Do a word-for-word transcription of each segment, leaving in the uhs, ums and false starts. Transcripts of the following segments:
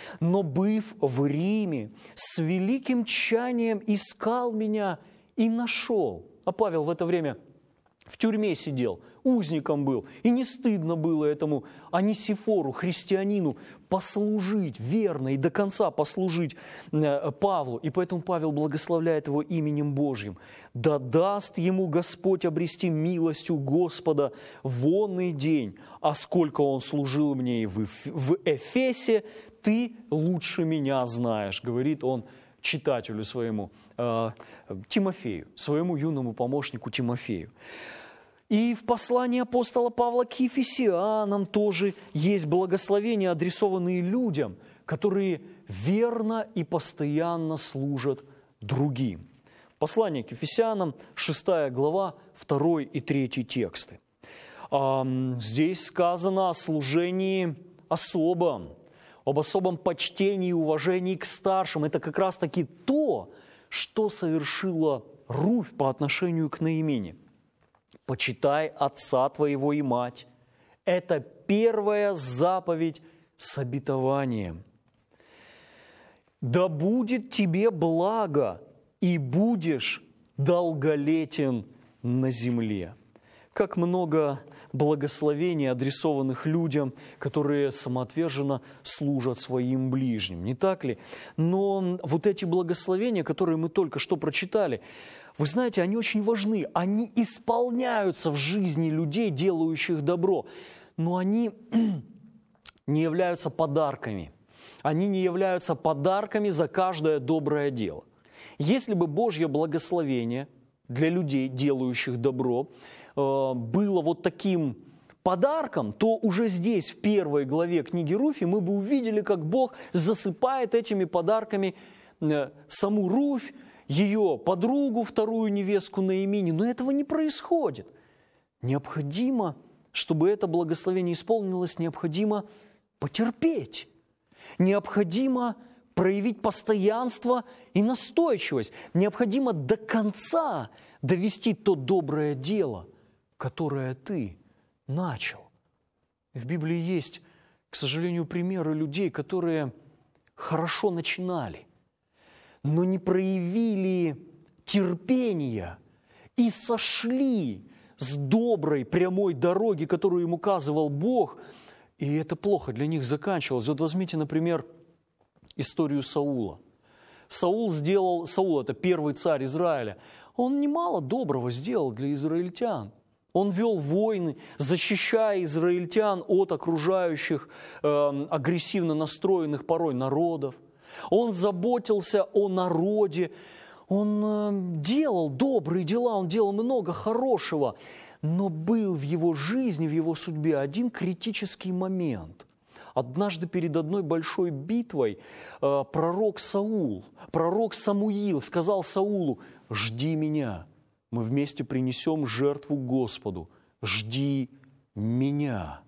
но, быв в Риме, с великим тщанием искал меня и нашел». А Павел в это время в тюрьме сидел, узником был, и не стыдно было этому Онисифору, христианину, послужить верно и до конца послужить Павлу. И поэтому Павел благословляет его именем Божьим. «Да даст ему Господь обрести милостью Господа в онный день, а сколько он служил мне и в Эфесе, ты лучше меня знаешь», говорит он читателю своему, э, Тимофею, своему юному помощнику Тимофею. И в послании апостола Павла к Ефесянам тоже есть благословения, адресованные людям, которые верно и постоянно служат другим. Послание к Ефесянам, шестая глава, второй и третий тексты. Здесь сказано о служении особом, об особом почтении и уважении к старшим. Это как раз-таки то, что совершила Руфь по отношению к Наамине. «Почитай отца твоего и мать». Это первая заповедь с обетованием. «Да будет тебе благо, и будешь долголетен на земле». Как много благословений, адресованных людям, которые самоотверженно служат своим ближним, не так ли? Но вот эти благословения, которые мы только что прочитали, вы знаете, они очень важны, они исполняются в жизни людей, делающих добро, но они не являются подарками. Они не являются подарками за каждое доброе дело. Если бы Божье благословение для людей, делающих добро, было вот таким подарком, то уже здесь, в первой главе книги Руфи, мы бы увидели, как Бог засыпает этими подарками саму Руфь, ее подругу, вторую невестку Наамини. Но этого не происходит. Необходимо, чтобы это благословение исполнилось, необходимо потерпеть. Необходимо проявить постоянство и настойчивость. Необходимо до конца довести то доброе дело, которое ты начал. В Библии есть, к сожалению, примеры людей, которые хорошо начинали, но не проявили терпения и сошли с доброй прямой дороги, которую им указывал Бог, и это плохо для них заканчивалось. Вот возьмите, например, историю Саула. Саул сделал, Саул – это первый царь Израиля, он немало доброго сделал для израильтян. Он вел войны, защищая израильтян от окружающих э, агрессивно настроенных порой народов. Он заботился о народе, он э, делал добрые дела, он делал много хорошего. Но был в его жизни, в его судьбе один критический момент. Однажды перед одной большой битвой э, пророк Саул, пророк Самуил сказал Саулу: «Жди меня, мы вместе принесем жертву Господу, жди меня».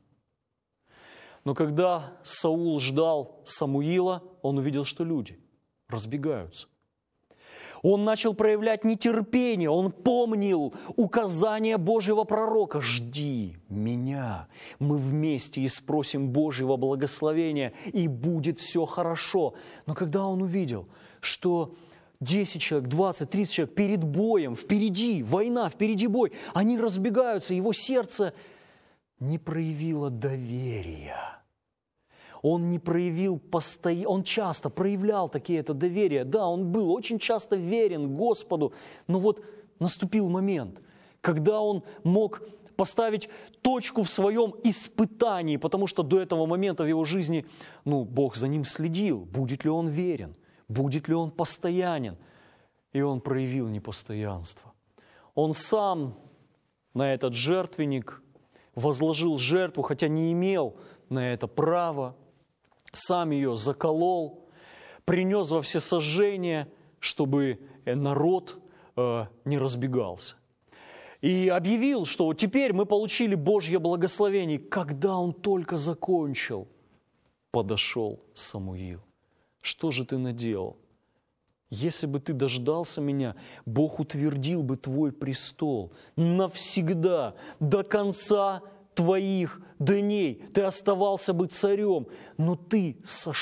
Но когда Саул ждал Самуила, он увидел, что люди разбегаются. Он начал проявлять нетерпение, он помнил указания Божьего пророка: «Жди меня, мы вместе и спросим Божьего благословения, и будет все хорошо». Но когда он увидел, что десять человек, двадцать, тридцать человек перед боем, впереди война, впереди бой, они разбегаются, его сердце не проявило доверия. Он не проявил постоянно, он часто проявлял такие это доверие. Да, он был очень часто верен Господу, но вот наступил момент, когда он мог поставить точку в своем испытании, потому что до этого момента в его жизни, ну, Бог за ним следил, будет ли он верен, будет ли он постоянен. И он проявил непостоянство. Он сам на этот жертвенник возложил жертву, хотя не имел на это права, сам ее заколол, принес во всесожжение, чтобы народ э, не разбегался. И объявил, что теперь мы получили Божье благословение. Когда он только закончил, подошел Самуил. «Что же ты наделал? Если бы ты дождался меня, Бог утвердил бы твой престол навсегда, до конца твоих дней. Ты оставался бы царем, но ты сошел